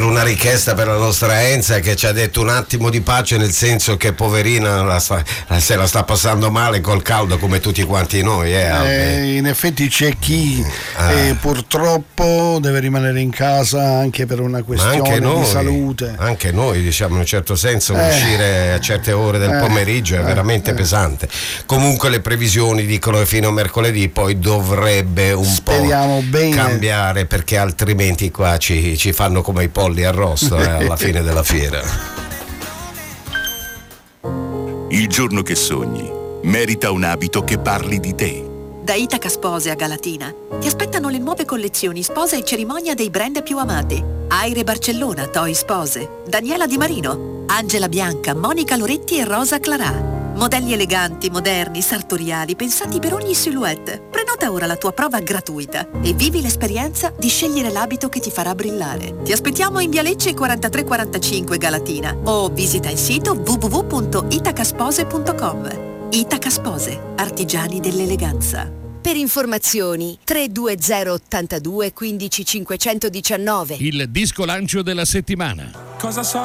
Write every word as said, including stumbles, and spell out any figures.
era una richiesta per la nostra Enza, che ci ha detto un attimo di pace, nel senso che poverina la sta, se la sta passando male col caldo come tutti quanti noi. Eh, eh, in effetti c'è chi ah. eh, purtroppo deve rimanere in casa anche per una questione noi, di salute. Anche noi, diciamo, in un certo senso eh. uscire a certe ore del eh. pomeriggio è eh. veramente eh. pesante. Comunque le previsioni dicono che fino a mercoledì poi dovrebbe un Speriamo po' bene. cambiare, perché altrimenti qua ci, ci fanno come i polli arrosto eh, alla fine della fiera. Il giorno che sogni merita un abito che parli di te. Da Itaca Spose a Galatina ti aspettano le nuove collezioni sposa e cerimonia dei brand più amati. Aire Barcellona, Toi Spose, Daniela Di Marino, Angela Bianca, Monica Loretti e Rosa Clarà. Modelli eleganti, moderni, sartoriali, pensati per ogni silhouette. Prenota ora la tua prova gratuita e vivi l'esperienza di scegliere l'abito che ti farà brillare. Ti aspettiamo in Via Lecce quarantatré quarantacinque Galatina o visita il sito w w w punto itacaspose punto com. Itaca Spose, artigiani dell'eleganza. Per informazioni tre due zero ottantadue quindici cinquecentodiciannove. Il disco lancio della settimana. Cosa so?